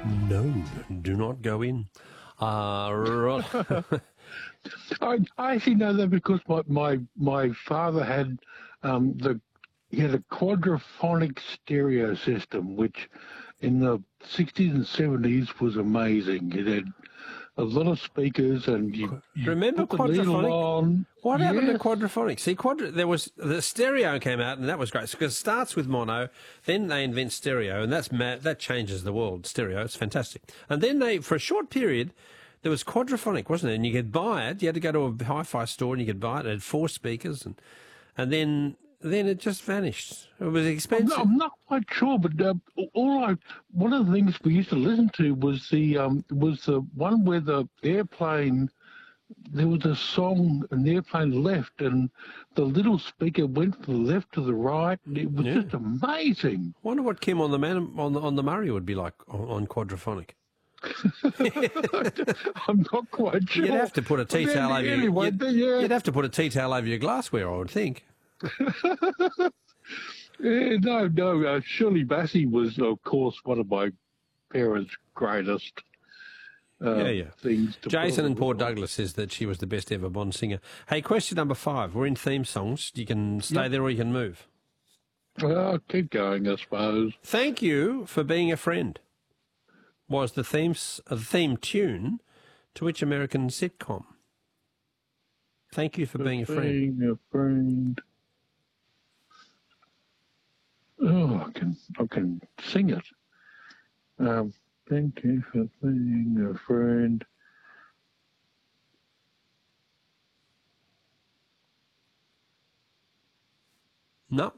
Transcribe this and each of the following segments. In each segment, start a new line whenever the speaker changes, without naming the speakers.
No, do not go in. Right.
I actually know that because my father had he had a quadraphonic stereo system, which in the 60s and 70s was amazing. It had a lot of speakers, and you
Remember
put the needle
quadraphonic?
on.
What happened to
Yes.
quadraphonic? See, there was the stereo came out, and that was great because it starts with mono, then they invent stereo, and that's mad. That changes the world. Stereo, it's fantastic. And then for a short period, there was quadraphonic, wasn't it? And you could buy it. You had to go to a hi-fi store and you could buy it. It had 4 speakers, and then it just vanished. It was expensive.
I'm not quite sure, but one of the things we used to listen to was the one where the airplane. There was a song, and the airplane left, and the little speaker went from the left to the right, and it was just amazing.
I wonder what Kim on the Murray would be like on quadraphonic.
I'm not quite sure.
You'd have to put a tea towel over
you'd
have to put a tea towel over your glassware, I would think.
No. Shirley Bassey was, of course, one of my parents' greatest. Things to
Jason and Port Douglas says that she was the best ever Bond singer. Hey, question number 5. We're in theme songs. You can stay there or you can move.
Well, keep going, I suppose.
Thank You for Being a Friend was the theme tune to which American sitcom? Thank You for Being a Friend.
Being a friend. Oh, I can sing it. Thank you for being a friend.
No.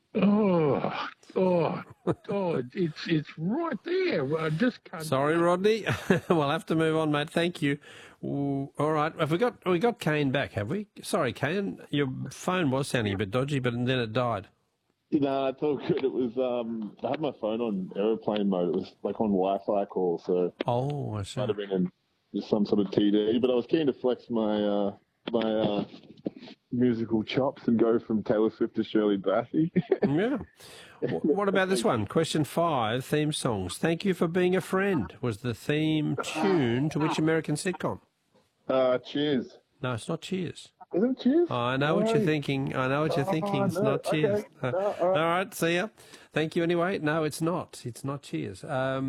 It's right there. I just can't.
Sorry, Rodney. We'll have to move on, mate. Thank you. Ooh, all right. Have we got Kane back, have we? Sorry, Kane. Your phone was sounding a bit dodgy, but then it died.
No, it's all good. It was I had my phone on aeroplane mode. It was like on Wi-Fi call, so
I see.
might have been in some sort of TD. But I was keen to flex my musical chops and go from Taylor Swift to Shirley Bassey.
Yeah. What about this one? Question 5, theme songs. Thank You for Being a Friend was the theme tune to which American sitcom?
Cheers.
No, it's not Cheers.
Is it Cheers?
I know what you're thinking. It's
no.
not Cheers.
Okay. No,
all right, see ya. Thank you anyway. No, it's not. It's not Cheers.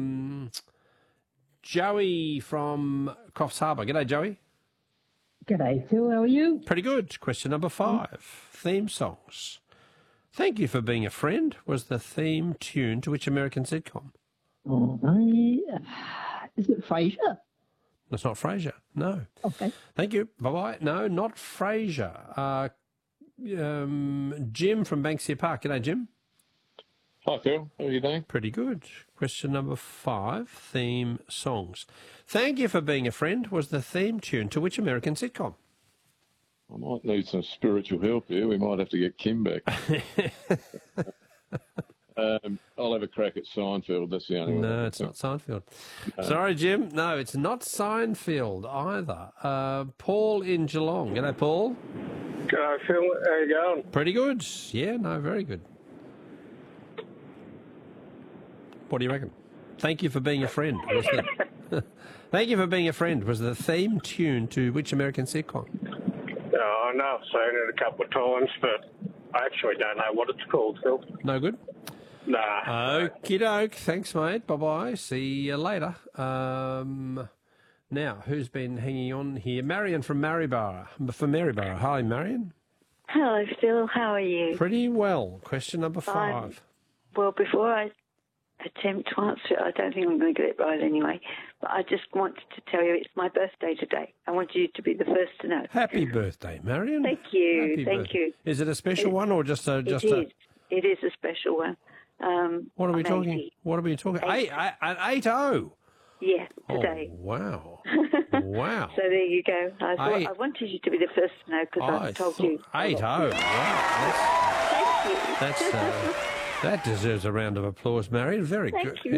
Joey from Coffs Harbour. G'day, Joey.
G'day, Phil. How are you?
Pretty good. Question number 5. Theme songs. Thank You for Being a Friend was the theme tune to which American sitcom?
Is it Frasier?
That's not Frasier. No.
Okay.
Thank you. Bye-bye. No, not Frasier. Jim from Banksia Park. G'day, Jim.
Hi, Phil. How are you doing?
Pretty good. Question number 5, theme songs. Thank You for Being a Friend was the theme tune to which American sitcom?
I might need some spiritual help here. We might have to get Kim back. I'll have a crack at Seinfeld. That's the only one.
No, it's not Seinfeld. Sorry, Jim. No, it's not Seinfeld either. Paul in Geelong. G'day, Paul.
G'day, Phil. How you going?
Pretty good. Yeah, no, very good. What do you reckon? Thank You for Being a Friend. Thank You for Being a Friend was the theme tune to which American sitcom?
I know I've seen it a couple of times, but I actually don't know what it's called, Phil.
No good?
Nah.
Okie doke. Thanks, mate. Bye-bye. See you later. Now, who's been hanging on here? Marion from Maryborough. Hi, Marion.
Hello, Phil. How are you?
Pretty well. Question number 5.
Well, before I attempt to answer it, I don't think I'm going to get it right anyway, but I just wanted to tell you it's my birthday today. I want you to be the first to know.
Happy birthday, Marion.
Thank you.
Happy
Thank
birthday.
you.
Is it a special one or just a...
It is a special one.
What are we talking?
80.
What are we talking? 8-0.
Yeah, today.
Oh, wow. Wow.
So there you go. I wanted you to be the first to know because I told you.
8-0. Wow.
Thank you.
That deserves a round of applause, Marion. Very good.
Thank you.